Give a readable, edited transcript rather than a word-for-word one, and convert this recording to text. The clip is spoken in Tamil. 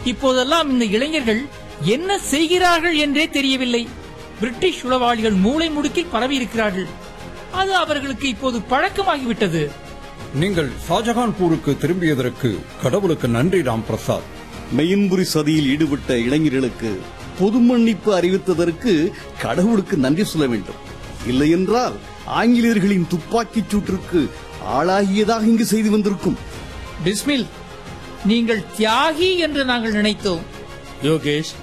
இப்போதெல்லாம் இந்த இளைஞர்கள் என்ன செய்கிறார்கள் என்றே தெரியவில்லை. பிரிட்டிஷ் உளவாளிகள் மூளை முடுக்கில் பரவி இருக்கிறார்கள். அது அவர்களுக்கு இப்போது பழக்கமாகிவிட்டது. நீங்கள் ஷாஜகான்பூருக்கு திரும்பியதற்கு கடவுளுக்கு நன்றி ராம் பிரசாத். மெயின்புரி சதியில் ஈடுபட்ட இளைஞர்களுக்கு பொது மன்னிப்பு அறிவித்ததற்கு கடவுளுக்கு நன்றி சொல்ல வேண்டும். இல்லையென்றால் ஆங்கிலேயர்களின் துப்பாக்கிச் சூட்டிற்கு ஆளாகியதாக இங்கு செய்து வந்திருக்கும். பிஸ்மில், நீங்கள் தியாகி என்று நாங்கள் நினைத்தோம். யோகேஷ்,